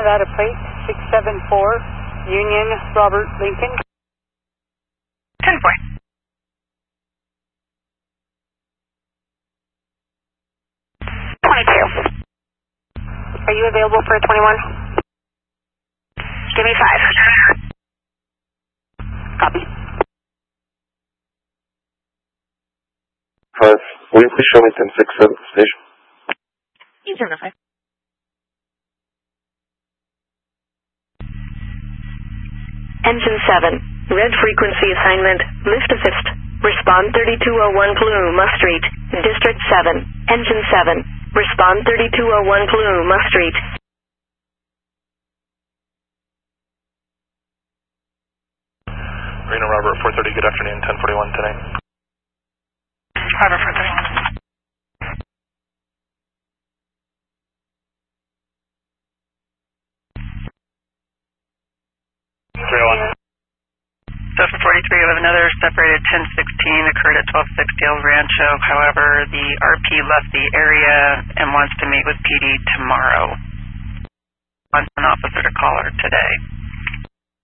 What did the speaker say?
Nevada plate 674, Union, Robert Lincoln. 10-4. Are you available for a 21? Give me 5. Copy. 5. Will you please show me 1067 station? You turn the 5. Engine 7. Red frequency assignment. Lift assist. Respond 3201 Paluma Street. District 7. Engine 7. Respond 3201 Paluma Street. Reno Robert 430, good afternoon, 1041 today. Robert 430. Delta 43, we have another separated 1016 occurred at 1260 El Rancho. However, the RP left the area and wants to meet with PD tomorrow. Wants an officer to call her today.